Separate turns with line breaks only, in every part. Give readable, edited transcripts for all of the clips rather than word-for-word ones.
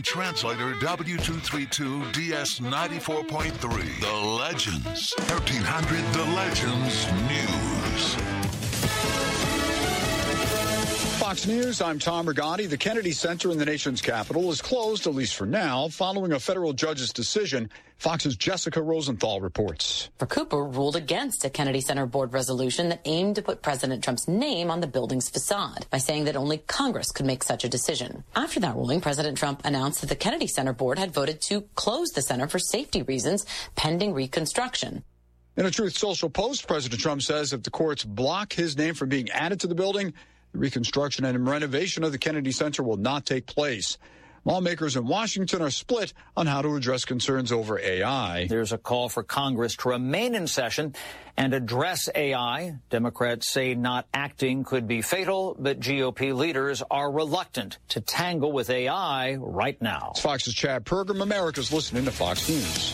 Translator W232DS94.3. The Legends. 1300 The Legends News.
Fox News, I'm Tom Rigotti. The Kennedy Center in the nation's capital is closed, at least for now, following a federal judge's decision. Fox's Jessica Rosenthal reports.
Cooper ruled against a Kennedy Center board resolution that aimed to put President Trump's name on the building's facade by saying that only Congress could make such a decision. After that ruling, President Trump announced that the Kennedy Center board had voted to close the center for safety reasons pending reconstruction.
In a Truth Social post, President Trump says if the courts block his name from being added to the building, the reconstruction and renovation of the Kennedy Center will not take place. Lawmakers in Washington are split on how to address concerns over AI.
There's a call for Congress to remain in session and address AI. Democrats say not acting could be fatal, but GOP leaders are reluctant to tangle with AI right now.
It's Fox's Chad Pergram. America's listening to Fox News.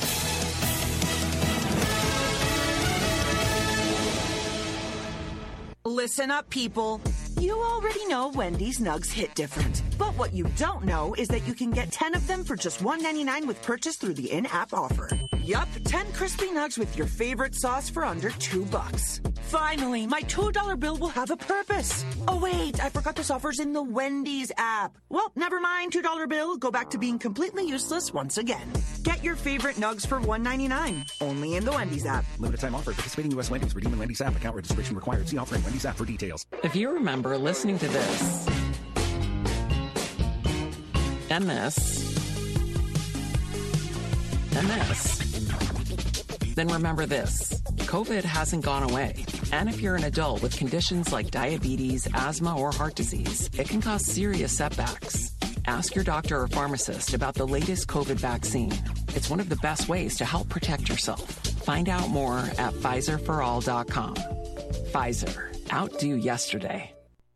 Listen up, people. You already know Wendy's Nugs hit different. But what you don't know is that you can get 10 of them for just $1.99 with purchase through the in-app offer. Yup, 10 crispy nugs with your favorite sauce for under $2. Finally, my $2 bill will have a purpose. Oh, wait, I forgot this offer's in the Wendy's app. Well, never mind, $2 bill. Go back to being completely useless once again. Get your favorite nugs for $1.99. Only in the Wendy's app.
Limited time offer. Participating U.S. Wendy's. Redeem in Wendy's app. Account registration required. See offer in Wendy's app for details.
If you remember listening to this and this, then remember this. COVID hasn't gone away. And if you're an adult with conditions like diabetes, asthma, or heart disease, it can cause serious setbacks. Ask your doctor or pharmacist about the latest COVID vaccine. It's one of the best ways to help protect yourself. Find out more at PfizerForAll.com. Pfizer. Outdo yesterday.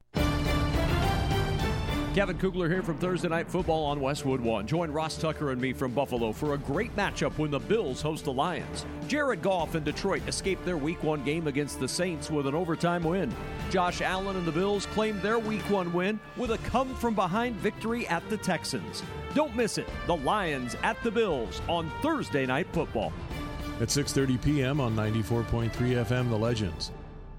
Kevin Kugler here from Thursday Night Football on Westwood One. Join Ross Tucker and me from Buffalo for a great matchup when the Bills host the Lions. Jared Goff and Detroit escaped their Week 1 game against the Saints with an overtime win. Josh Allen and the Bills claimed their Week 1 win with a come-from-behind victory at the Texans. Don't miss it. The Lions at the Bills on Thursday Night Football.
At 6:30 p.m. on 94.3 FM, The Legends.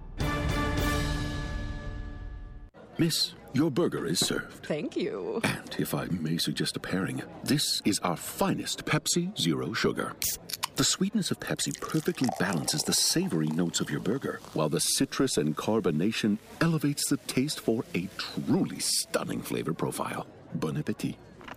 Miss, your burger is served.
Thank you.
And if I may suggest a pairing, this is our finest Pepsi Zero Sugar. The sweetness of Pepsi perfectly balances the savory notes of your burger, while the citrus and carbonation elevates the taste for a truly stunning flavor profile. Bon appetit.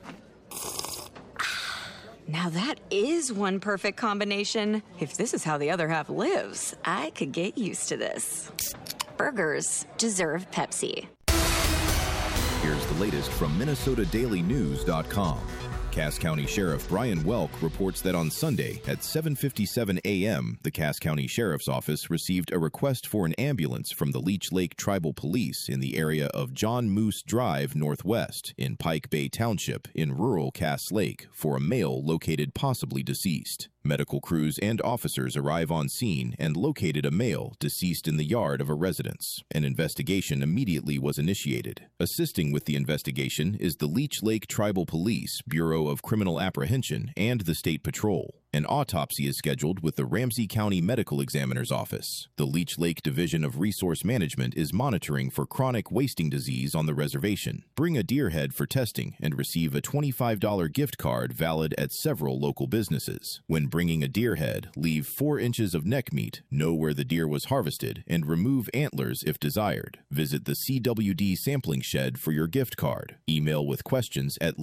Now that is one perfect combination. If this is how the other half lives, I could get used to this. Burgers deserve Pepsi.
Here's the latest from MinnesotaDailyNews.com. Cass County Sheriff Brian Welk reports that on Sunday at 7:57 a.m., the Cass County Sheriff's Office received a request for an ambulance from the Leech Lake Tribal Police in the area of John Moose Drive Northwest in Pike Bay Township in rural Cass Lake for a male located possibly deceased. Medical crews and officers arrive on scene and located a male deceased in the yard of a residence. An investigation immediately was initiated. Assisting with the investigation is the Leech Lake Tribal Police, Bureau of Criminal Apprehension, and the State Patrol. An autopsy is scheduled with the Ramsey County Medical Examiner's Office. The Leech Lake Division of Resource Management is monitoring for chronic wasting disease on the reservation. Bring a deer head for testing and receive a $25 gift card valid at several local businesses. When bringing a deer head, leave 4 inches of neck meat, know where the deer was harvested, and remove antlers if desired. Visit the CWD sampling shed for your gift card. Email with questions at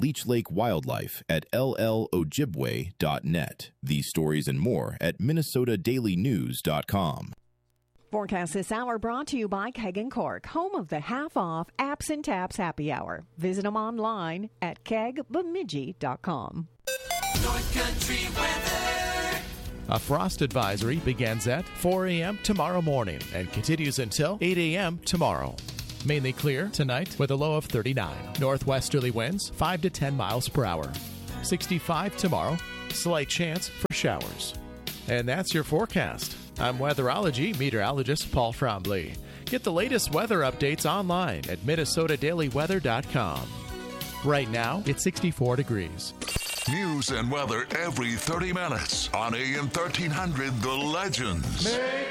leechlakewildlife@llojibwe.net. These stories and more at MinnesotaDailyNews.com.
Forecast this hour brought to you by Keg & Cork, home of the half-off Apps and Taps Happy Hour. Visit them online at kegbemidji.com.
North Country weather.
A frost advisory begins at 4 a.m. tomorrow morning and continues until 8 a.m. tomorrow. Mainly clear tonight with a low of 39. Northwesterly winds 5 to 10 miles per hour. 65 tomorrow. Slight chance for showers. And that's your forecast. I'm weatherology meteorologist Paul Frombley. Get the latest weather updates online at MinnesotaDailyWeather.com. Right now, it's 64 degrees.
News and weather every 30 minutes on AM 1300 The Legends.
Make